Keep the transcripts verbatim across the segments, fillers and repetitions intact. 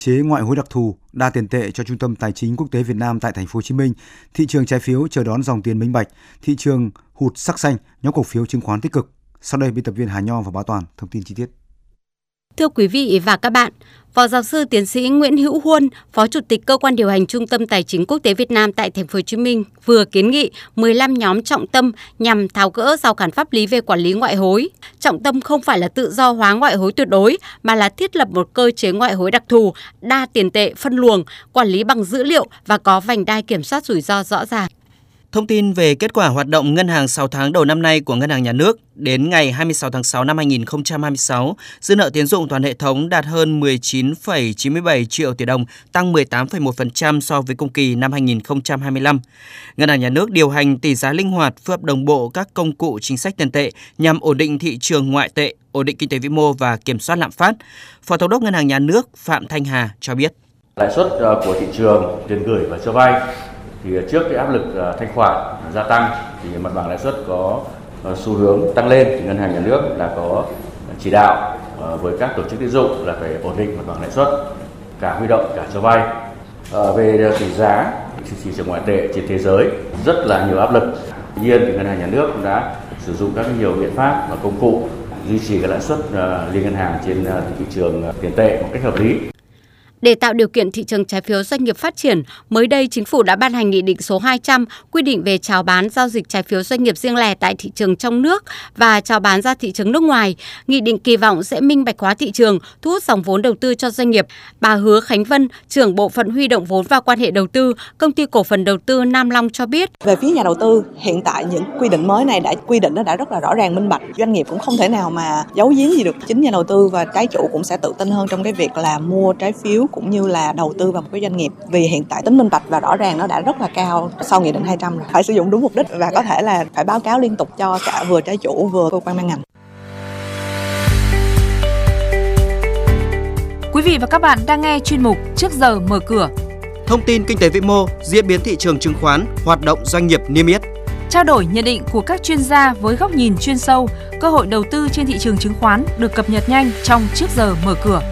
Chế ngoại hối đặc thù, đa tiền tệ cho Trung tâm Tài chính Quốc tế Việt Nam tại Thành phố Hồ Chí Minh, thị trường trái phiếu chờ đón dòng tiền minh bạch, thị trường hụt sắc xanh, nhóm cổ phiếu chứng khoán tích cực. Sau đây biên tập viên Hà Nho và Bá Toàn thông tin chi tiết. Thưa quý vị và các bạn, Phó giáo sư tiến sĩ Nguyễn Hữu Huân, Phó Chủ tịch Cơ quan điều hành Trung tâm Tài chính Quốc tế Việt Nam tại Thành phố Hồ Chí Minh vừa kiến nghị mười lăm nhóm trọng tâm nhằm tháo gỡ rào cản pháp lý về quản lý ngoại hối. Trọng tâm không phải là tự do hóa ngoại hối tuyệt đối, mà là thiết lập một cơ chế ngoại hối đặc thù, đa tiền tệ, phân luồng, quản lý bằng dữ liệu và có vành đai kiểm soát rủi ro rõ ràng. Thông tin về kết quả hoạt động ngân hàng sáu tháng đầu năm nay của Ngân hàng Nhà nước đến ngày hai mươi sáu tháng sáu năm hai nghìn không trăm hai mươi sáu, dư nợ tín dụng toàn hệ thống đạt hơn mười chín phẩy chín mươi bảy triệu tỷ đồng, tăng mười tám phẩy một phần trăm so với cùng kỳ năm hai nghìn không trăm hai mươi lăm. Ngân hàng Nhà nước điều hành tỷ giá linh hoạt, phối hợp đồng bộ các công cụ chính sách tiền tệ nhằm ổn định thị trường ngoại tệ, ổn định kinh tế vĩ mô và kiểm soát lạm phát. Phó Thống đốc Ngân hàng Nhà nước Phạm Thanh Hà cho biết. Lãi suất của thị trường tiền gửi và cho vay thì trước cái áp lực thanh khoản gia tăng thì mặt bằng lãi suất có xu hướng tăng lên, thì Ngân hàng Nhà nước là có chỉ đạo với các tổ chức tín dụng là phải ổn định mặt bằng lãi suất, cả huy động cả cho vay. Về tỷ giá, thị trường ngoại tệ trên thế giới rất là nhiều áp lực. Tuy nhiên thì Ngân hàng Nhà nước cũng đã sử dụng các nhiều biện pháp và công cụ duy trì cái lãi suất liên ngân hàng trên thị trường tiền tệ một cách hợp lý. Để tạo điều kiện thị trường trái phiếu doanh nghiệp phát triển, mới đây Chính phủ đã ban hành Nghị định số hai trăm quy định về chào bán giao dịch trái phiếu doanh nghiệp riêng lẻ tại thị trường trong nước và chào bán ra thị trường nước ngoài. Nghị định kỳ vọng sẽ minh bạch hóa thị trường, thu hút dòng vốn đầu tư cho doanh nghiệp. Bà Hứa Khánh Vân, trưởng bộ phận huy động vốn và quan hệ đầu tư, Công ty Cổ phần Đầu tư Nam Long cho biết. Về phía nhà đầu tư, hiện tại những quy định mới này đã quy định nó đã rất là rõ ràng minh bạch. Doanh nghiệp cũng không thể nào mà giấu giếm gì được. Chính nhà đầu tư và trái chủ cũng sẽ tự tin hơn trong cái việc là mua trái phiếu cũng như là đầu tư vào một cái doanh nghiệp, vì hiện tại tính minh bạch và rõ ràng nó đã rất là cao sau Nghị định hai trăm rồi. Phải sử dụng đúng mục đích và có thể là phải báo cáo liên tục cho cả vừa trái chủ vừa cơ quan ban ngành. Quý vị và các bạn đang nghe chuyên mục Trước giờ mở cửa. Thông tin kinh tế vĩ mô, diễn biến thị trường chứng khoán, hoạt động doanh nghiệp niêm yết. Trao đổi nhận định của các chuyên gia với góc nhìn chuyên sâu, cơ hội đầu tư trên thị trường chứng khoán được cập nhật nhanh trong Trước giờ mở cửa.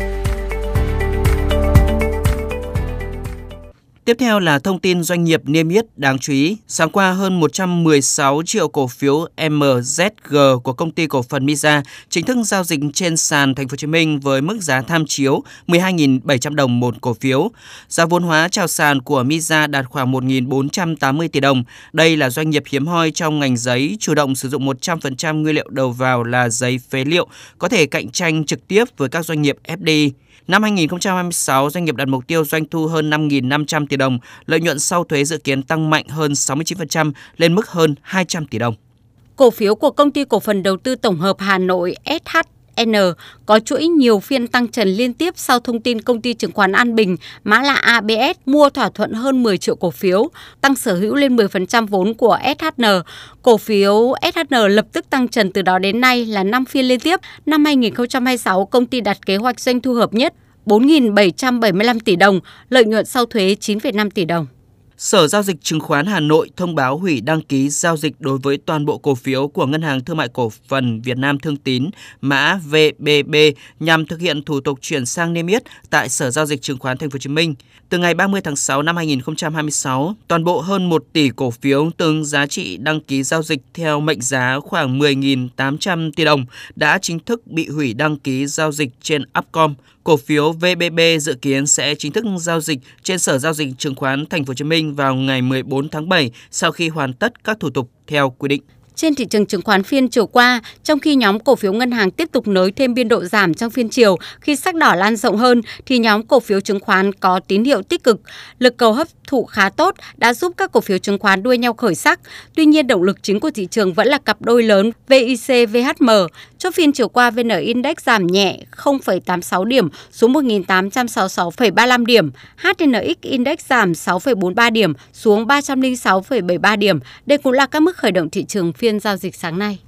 Tiếp theo là thông tin doanh nghiệp niêm yết đáng chú ý. Sáng qua, hơn một trăm mười sáu triệu cổ phiếu em dét giê của công ty cổ phần Misa chính thức giao dịch trên sàn Thành phố Hồ Chí Minh với mức giá tham chiếu mười hai nghìn bảy trăm đồng một cổ phiếu. Giá vốn hóa chào sàn của Misa đạt khoảng một nghìn bốn trăm tám mươi tỷ đồng. Đây là doanh nghiệp hiếm hoi trong ngành giấy, chủ động sử dụng một trăm phần trăm nguyên liệu đầu vào là giấy phế liệu, có thể cạnh tranh trực tiếp với các doanh nghiệp ép đê i. Năm hai nghìn không trăm hai mươi sáu, doanh nghiệp đặt mục tiêu doanh thu hơn năm nghìn năm trăm tỷ đồng, lợi nhuận sau thuế dự kiến tăng mạnh hơn sáu mươi chín phần trăm lên mức hơn hai trăm tỷ đồng. Cổ phiếu của Công ty Cổ phần Đầu tư Tổng hợp Hà Nội ét hát en có chuỗi nhiều phiên tăng trần liên tiếp sau thông tin công ty chứng khoán An Bình, mã là a bê ét, mua thỏa thuận hơn mười triệu cổ phiếu, tăng sở hữu lên mười phần trăm vốn của ét hát en. Cổ phiếu ét hát en lập tức tăng trần từ đó đến nay là năm phiên liên tiếp. Năm hai nghìn không trăm hai mươi sáu, công ty đặt kế hoạch doanh thu hợp nhất bốn nghìn bảy trăm bảy mươi lăm tỷ đồng, lợi nhuận sau thuế chín phẩy năm tỷ đồng. Sở Giao dịch Chứng khoán Hà Nội thông báo hủy đăng ký giao dịch đối với toàn bộ cổ phiếu của Ngân hàng Thương mại Cổ phần Việt Nam Thương Tín, mã vê bê bê, nhằm thực hiện thủ tục chuyển sang niêm yết tại Sở Giao dịch Chứng khoán Thành phố Hồ Chí Minh. Từ ngày ba mươi tháng sáu năm hai nghìn không trăm hai mươi sáu, toàn bộ hơn một tỷ cổ phiếu tương giá trị đăng ký giao dịch theo mệnh giá khoảng mười nghìn tám trăm tỷ đồng đã chính thức bị hủy đăng ký giao dịch trên Upcom. Cổ phiếu vê bê bê dự kiến sẽ chính thức giao dịch trên Sở Giao dịch Chứng khoán Thành phố Hồ Chí Minh vào ngày mười bốn tháng bảy sau khi hoàn tất các thủ tục theo quy định. Trên thị trường chứng khoán phiên chiều qua, trong khi nhóm cổ phiếu ngân hàng tiếp tục nới thêm biên độ giảm trong phiên chiều khi sắc đỏ lan rộng hơn, thì nhóm cổ phiếu chứng khoán có tín hiệu tích cực. Lực cầu hấp thụ khá tốt đã giúp các cổ phiếu chứng khoán đua nhau khởi sắc. Tuy nhiên, động lực chính của thị trường vẫn là cặp đôi lớn vê i xê vê hát em. Chốt phiên chiều qua, vê en Index giảm nhẹ không phẩy tám mươi sáu điểm xuống một nghìn tám trăm sáu mươi sáu phẩy ba mươi lăm điểm. hát en ích Index giảm sáu phẩy bốn mươi ba điểm xuống ba trăm lẻ sáu phẩy bảy mươi ba điểm. Đây cũng là các mức khởi động thị trường phiên giao dịch sáng nay.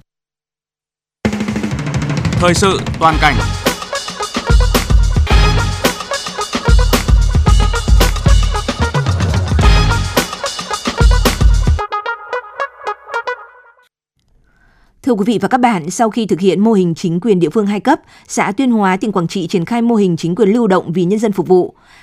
Thời sự toàn cảnh. Thưa Thưa quý vị và các bạn, sau khi thực hiện mô hình chính quyền địa phương hai cấp, xã Tuyên Hóa, tỉnh Quảng Trị triển khai mô hình chính quyền lưu động vì nhân dân phục vụ.